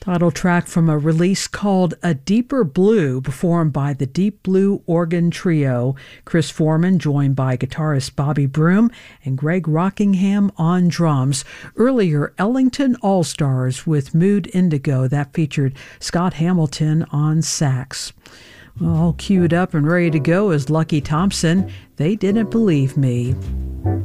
Title track from a release called A Deeper Blue, performed by the Deep Blue Organ Trio. Chris Foreman, joined by guitarist Bobby Broom and Greg Rockingham on drums. Earlier, Ellington All-Stars with Mood Indigo. That featured Scott Hamilton on sax. All queued up and ready to go is Lucky Thompson. They Didn't Believe Me.